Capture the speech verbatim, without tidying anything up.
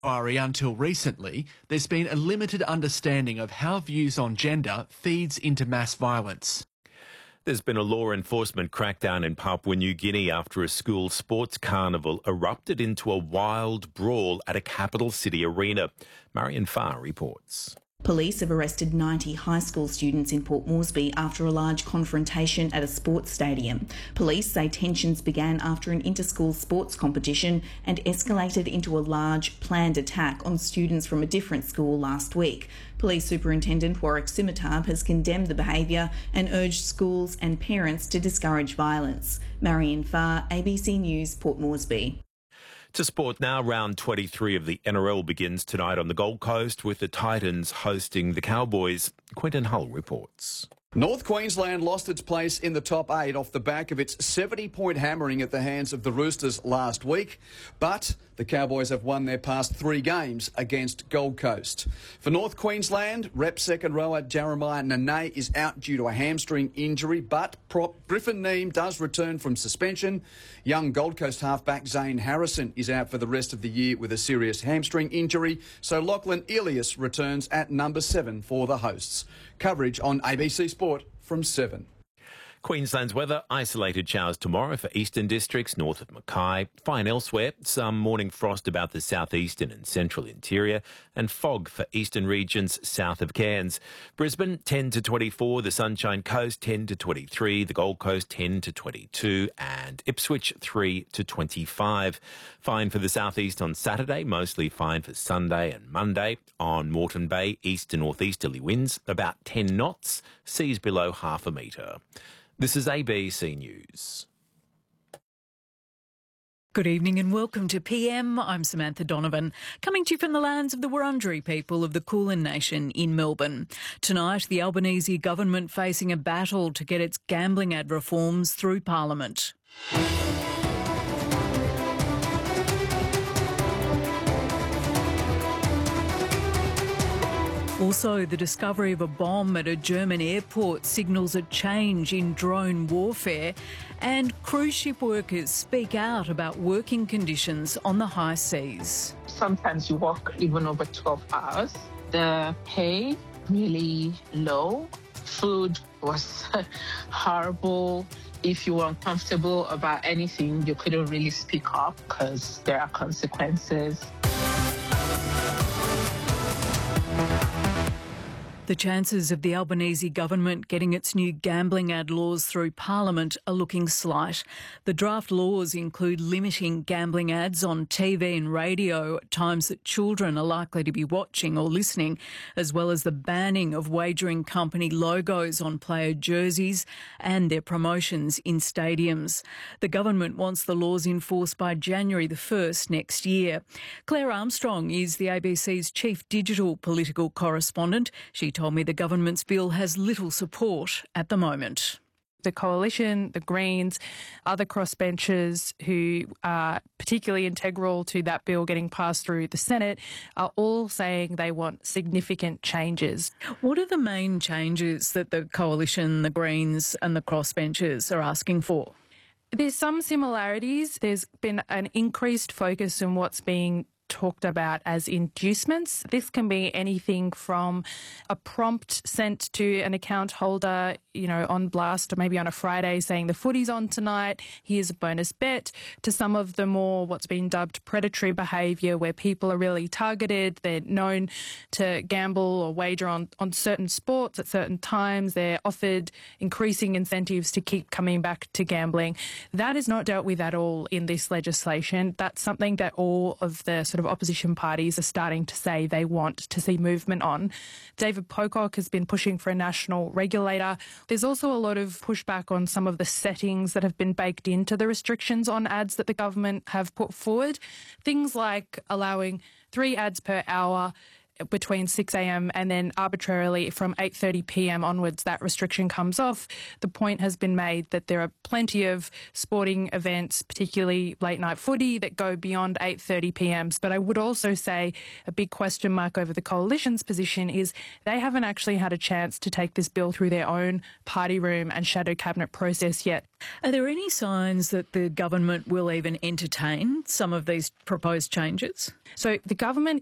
Ari, until recently, there's been a limited understanding of how views on gender feeds into mass violence. There's been a law enforcement crackdown in Papua New Guinea after a school sports carnival erupted into a wild brawl at a capital city arena. Marion Farr reports. Police have arrested ninety high school students in Port Moresby after a large confrontation at a sports stadium. Police say tensions began after an inter-school sports competition and escalated into a large, planned attack on students from a different school last week. Police Superintendent Warwick Simitab has condemned the behaviour and urged schools and parents to discourage violence. Marion Farr, A B C News, Port Moresby. To sport now, round twenty-three of the N R L begins tonight on the Gold Coast with the Titans hosting the Cowboys. Quentin Hull reports. North Queensland lost its place in the top eight off the back of its seventy-point hammering at the hands of the Roosters last week, but the Cowboys have won their past three games against Gold Coast. For North Queensland, rep second rower Jeremiah Nene is out due to a hamstring injury, but prop Griffin Neame does return from suspension. Young Gold Coast halfback Zane Harrison is out for the rest of the year with a serious hamstring injury, so Lachlan Ilias returns at number seven for the hosts. Coverage on A B C Sport from seven. Queensland's weather, isolated showers tomorrow for eastern districts north of Mackay. Fine elsewhere, some morning frost about the southeastern and central interior, and fog for eastern regions south of Cairns. Brisbane, ten to twenty-four, the Sunshine Coast, ten to twenty-three, the Gold Coast, ten to twenty-two, and Ipswich, three to twenty-five. Fine for the southeast on Saturday, mostly fine for Sunday and Monday. On Moreton Bay, east to northeasterly winds, about ten knots, seas below half a metre. This is A B C News. Good evening and welcome to P M. I'm Samantha Donovan, coming to you from the lands of the Wurundjeri people of the Kulin Nation in Melbourne. Tonight, the Albanese government facing a battle to get its gambling ad reforms through Parliament. Also, the discovery of a bomb at a German airport signals a change in drone warfare, and cruise ship workers speak out about working conditions on the high seas. Sometimes you work even over twelve hours. The pay really low. Food was horrible. If you were uncomfortable about anything, you couldn't really speak up because there are consequences. The chances of the Albanese government getting its new gambling ad laws through Parliament are looking slight. The draft laws include limiting gambling ads on T V and radio at times that children are likely to be watching or listening, as well as the banning of wagering company logos on player jerseys and their promotions in stadiums. The government wants the laws enforced by January the first next year. Claire Armstrong is the A B C's chief digital political correspondent. She told me the government's bill has little support at the moment. The Coalition, the Greens, other crossbenchers who are particularly integral to that bill getting passed through the Senate are all saying they want significant changes. What are the main changes that the Coalition, the Greens and the crossbenchers are asking for? There's some similarities. There's been an increased focus on what's being talked about as inducements. This can be anything from a prompt sent to an account holder, you know, on blast or maybe on a Friday saying the footy's on tonight, here's a bonus bet, to some of the more what's been dubbed predatory behaviour where people are really targeted, they're known to gamble or wager on, on certain sports at certain times, they're offered increasing incentives to keep coming back to gambling. That is not dealt with at all in this legislation. That's something that all of the sort of opposition parties are starting to say they want to see movement on. David Pocock has been pushing for a national regulator. There's also a lot of pushback on some of the settings that have been baked into the restrictions on ads that the government have put forward. Things like allowing three ads per hour, between six a.m. and then arbitrarily from eight thirty p.m. onwards that restriction comes off. The point has been made that there are plenty of sporting events, particularly late night footy, that go beyond eight thirty p.m. But I would also say a big question mark over the coalition's position is they haven't actually had a chance to take this bill through their own party room and shadow cabinet process yet. Are there any signs that the government will even entertain some of these proposed changes? So the government